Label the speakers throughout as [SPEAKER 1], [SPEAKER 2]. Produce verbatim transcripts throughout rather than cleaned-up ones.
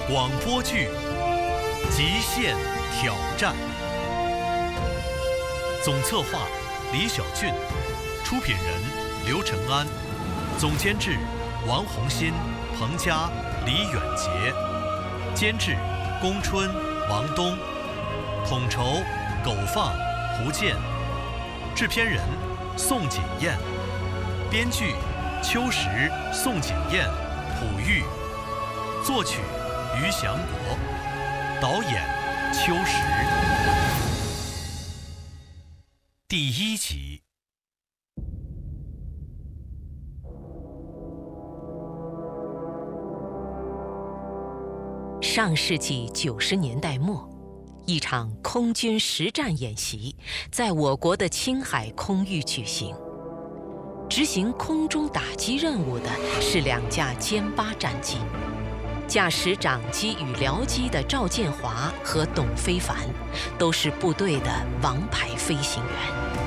[SPEAKER 1] 广播剧《极限挑战》，总策划李小俊，出品人刘承安，总监制王红新、彭佳、李远杰，监制龚春、王东，统筹苟放、胡健，制片人宋锦燕，编剧秋实、宋锦燕、朴玉，作曲于祥国，导演秋实。第一集。
[SPEAKER 2] 上世纪九十年代末，一场空军实战演习在我国的青海空域举行。执行空中打击任务的是两架歼八战机，驾驶掌机与僚机的赵建华和董非凡都是部队的王牌飞行员。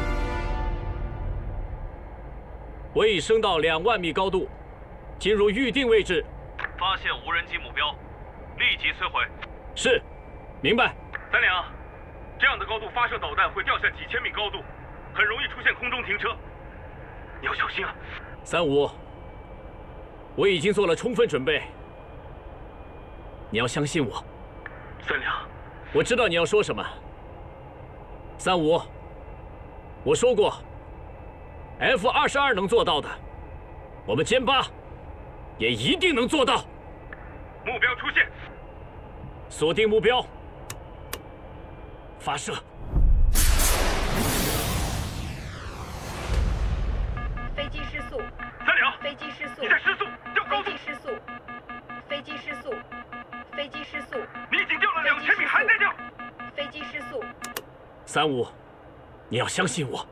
[SPEAKER 3] 我已升到两万米高度，进入预定位置。
[SPEAKER 4] 发现无人机目标，立即摧毁。
[SPEAKER 3] 是，明白。
[SPEAKER 4] 三两，这样的高度发射导弹会掉下几千米高度，很容易出现空中停车，你要小心啊。
[SPEAKER 3] 三五，我已经做了充分准备，你要相信我。
[SPEAKER 4] 三两，
[SPEAKER 3] 我知道你要说什么。三五，我说过 ，F 二十二能做到的，我们歼八也一定能做到。
[SPEAKER 4] 目标出现，
[SPEAKER 3] 锁定目标，发射。
[SPEAKER 5] 飞机失速。
[SPEAKER 4] 三两，
[SPEAKER 5] 飞机失速。
[SPEAKER 4] 你在失速，掉高度。
[SPEAKER 5] 飞机失速。飞机失速。飞机失速。
[SPEAKER 4] 你已经掉了两千米，还在掉。
[SPEAKER 5] 飞机失速。
[SPEAKER 3] 三五，你要相信我。